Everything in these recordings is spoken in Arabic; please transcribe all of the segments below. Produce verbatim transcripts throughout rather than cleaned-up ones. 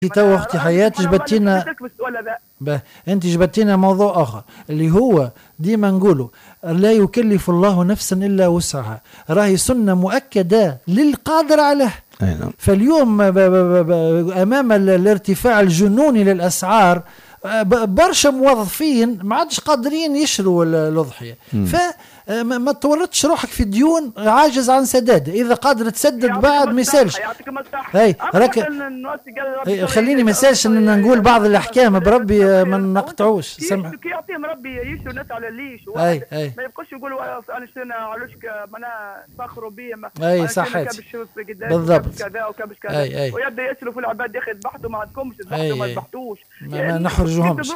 تو اختي حياتي جبتينا به. انت جبتينا موضوع اخر اللي هو ديما نقوله لا يكلف الله نفسا الا وسعها، راهي سنه مؤكده للقادر عليه. فاليوم ب ب ب امام الارتفاع الجنوني للاسعار برشا موظفين ما عادش قادرين يشروا الاضحيه، فما تورطش روحك في ديون عاجز عن سداد. اذا قادر تسدد بعد ما يسالش. هاي راك خليني ما يسالش ان نقول بعض الاحكام بربي ما نقطعوش. سمح يعطيهم ربي يعيشوا الناس على الليش، اي اي ما يبقوش يقولوا انا شنو علوش معناها فخروا بي. اي صحيت بالضبط كذا وكبش كذا، ويبدا يسلوا في العباد يا اخي ذبحتوا ما عندكمش، ذبحتوا ما ذبحتوش، ما نحرجوهمش.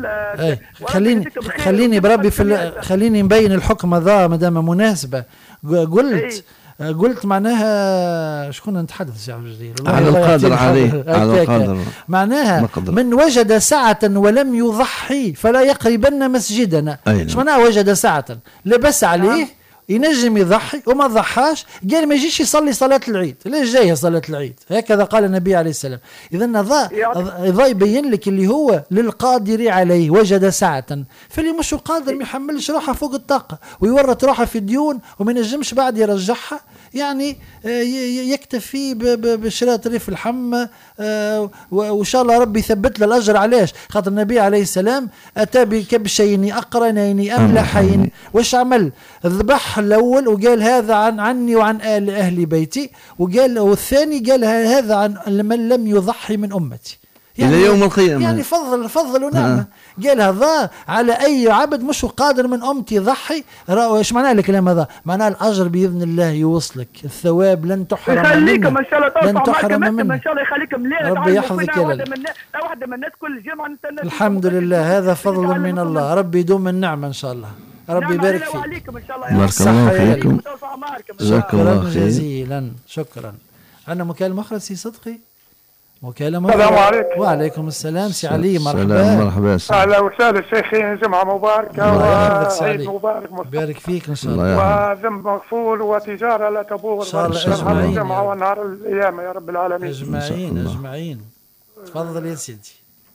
خليني خليني بربي في خليني نبين الحكم هذا مادام مناسبه. قلت أي. قلت معناها شكون نتحدث يا عبد الجليل على القادر عليه على القادر معناها مقدر. من وجد سعة ولم يضحي فلا يقربن مسجدنا. ايش معناها وجد سعة؟ لبس عليه ينجم يضحي وما ضحاش، قال ما يجيش يصلي صلاة العيد. ليش جايه صلاة العيد؟ هكذا قال النبي عليه السلام. إذا هذا يبين لك اللي هو للقادر عليه وجد سعة، فاللي مش قادر ما يحملش روحه فوق الطاقة ويورط روحه في ديون وما ينجمش بعد يرجعها، يعني يكتفي بشراء رغيف اللحم، وإن شاء الله ربي يثبت له الأجر. علاش؟ خاطر النبي عليه السلام أتى بكبشين أقرنين أملحين، واش عمل؟ ذبح الأول وقال هذا عن عني وعن آل أهل بيتي، وقال والثاني قال هذا عن من لم يضحي من أمتي، يعني إلى يوم القيامة. يعني فضل فضل ونعمة. قال هذا على أي عبد مش قادر من أمتي يضحي. ايش معناه الكلام هذا؟ معناه الأجر بإذن الله يوصلك، الثواب لن تحرم منه. يخليكم إن شاء الله، لن تحرم منه إن شاء الله يخليكم. ربي يحفظك يا واحدة من واحدة من الناس كل جمعة نستنى. الحمد لله، هذا فضل من الله. ربي يدوم النعمة إن شاء الله. ربي يبارك فيك. بارك الله فيكم. شكرا جزيلا. شكرا. عندنا مكالمة أخرى سي صدقي. مكالمة. السلام عليكم. وعليكم السلام سي علي. مرحبا. مرحبا. اهلا وسهلا شيخين، جمعة مباركة وعيد مبارك. بارك فيك ان شاء الله. وذنب مغفور وتجارة لا تبور. ان شاء الله اجمعين. الجمعة ونهار القيامة يا رب العالمين. اجمعين اجمعين. تفضل يا سيدي.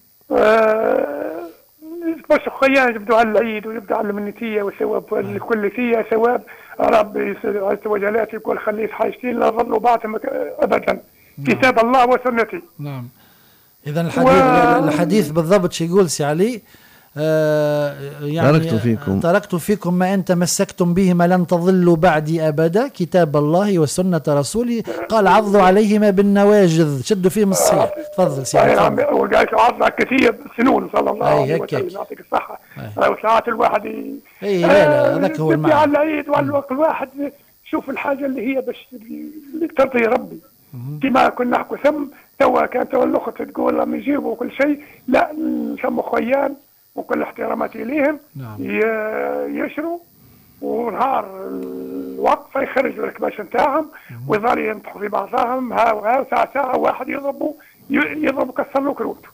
آه باش خيان يبدو على العيد ويبدو على المنيتية وثواب لكل فيها ثواب. ربي عز وجل يقول خلي حاجتين لا ظلوا بعضهم ابدا. نعم. كتاب الله وسنتي. نعم. إذا الحديث و... الحديث بالضبط شو يقول سي علي؟ آه يعني تركت فيكم تركت فيكم ما أن تمسكتم بهما لن تضلوا بعدي أبدا، كتاب الله وسنة رسولي، قال عضوا عليهما بالنواجذ، شدوا فيهم الصيح. تفضل سي علي. نعم. وقال عضنا كثير سنون صلى الله عليه وسلم. يعطيك الصحة. وساعات الواحد ي... اي لا لا هذاك هو المعنى. على العيد وعلى الوقت الواحد شوف الحاجة اللي هي باش ترضي ربي. كما كنا نحكوا ثم توا كانت توا الاخت تقول لهم يجيبوا كل شيء، لا نسموا خيان وكل احتراماتي ليهم. نعم. يشروا ونهار الوقفه يخرجوا الكباش نتاعهم ويظلوا ينطحوا في بعضهم ها وها، ساعه ساعه واحد يضربوا يضربوا كسر له كروته.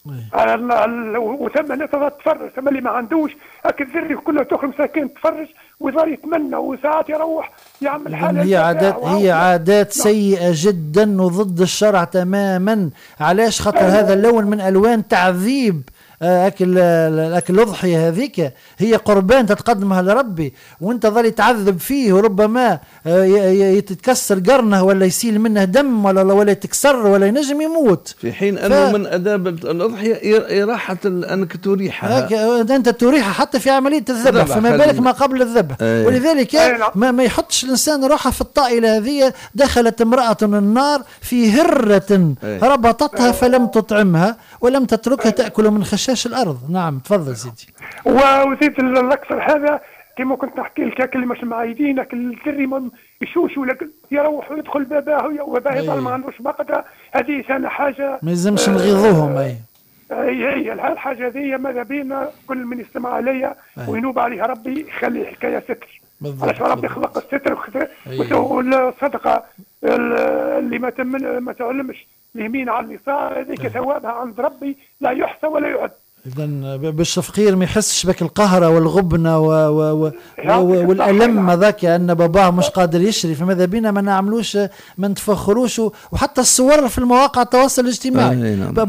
وثم الناس تتفرج، ثم اللي ما عندوش اكل ذري كله تخرج مساكين تفرج ويظل يتمنى وساعات يروح يعمل حاله. هي عادات هي عادات سيئه جدا وضد الشرع تماما. علاش؟ خاطر أيوة. هذا اللون من الوان تعذيب. اكل الاكل الاضحيه هذيك هي قربان تتقدمها لربي وانت ظل تعذب فيه، وربما يتكسر قرنه ولا يسيل منه دم ولا ولا يتكسر ولا ينجم يموت، في حين ف... انه من اداب الاضحيه راحه انك تريحها. انت تريحها حتى في عمليه الذبح، فما بالك ما قبل الذبح. أيه. ولذلك ما, ما يحطش الانسان روحه في الطائله هذه. دخلت امراه النار في هره. أيه. ربطتها فلم تطعمها ولم تتركها تاكل من خشاش الارض. نعم تفضل سيدي. وزيد الاكثر هذا كما كنت نحكي لك اكل مش معايدين، اكل الذري يشوش ولا يروح ويدخل باباه وباباه يطلع ما عندوش بقدة. هذه ثاني حاجه ما يلزمش نغيظوهم. اي هي هي الحاجه هذه ماذا بينا كل من يستمع عليها وينوب عليها ربي يخلي الحكايه ستر. علاش ربي خلق الستر والصدقه اللي ما تمن ما تعلمش اليمين على اليسار هذيك ثوابها عند ربي لا يحصى ولا يعد. اذا باش الفقير ما يحسش بك القهره والغبنه و... و... و... و... والالم هذاك ان باباه مش قادر يشري، فماذا بينا ما نعملوش ما نتفخروش، وحتى الصور في المواقع التواصل الاجتماعي